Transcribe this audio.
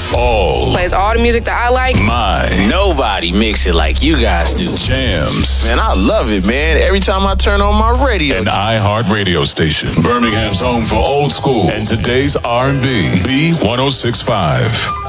All. Plays all the music that I like. Nobody mix it like you guys do. Jams. Man, I love it, man. Every time I turn on my radio. An iHeart radio station. Birmingham's home for old school and today's R&B. B 106.5.